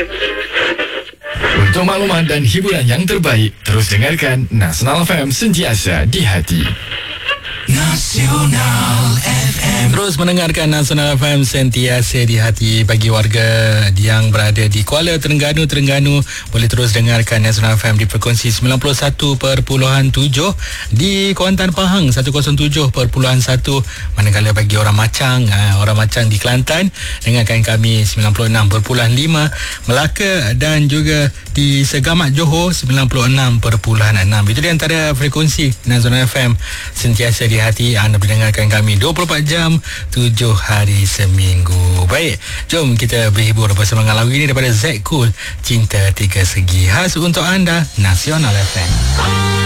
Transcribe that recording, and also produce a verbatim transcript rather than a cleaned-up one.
Untuk maklumat dan hiburan yang terbaik, terus dengarkan Nasional F M, sentiasa di hati. Nasional F M. Terus mendengarkan Nasional F M, sentiasa di hati. Bagi warga yang berada di Kuala Terengganu, Terengganu boleh terus dengarkan Nasional F M di frekuensi sembilan puluh satu perpuluhan tujuh, di Kuantan Pahang seratus tujuh perpuluhan satu. Manakala bagi orang Macang, orang Macang di Kelantan, dengarkan kami sembilan puluh enam perpuluhan lima. Melaka dan juga di Segamat Johor sembilan puluh enam perpuluhan enam. Itu di antara frekuensi Nasional F M, sentiasa di hati. Anda mendengarkan kami dua puluh empat jam, tujuh hari seminggu. Baik, jom kita berhibur bersama dengan lagu ini daripada Z Cool, Cinta Tiga Segi. Khas untuk anda, Nasional F M.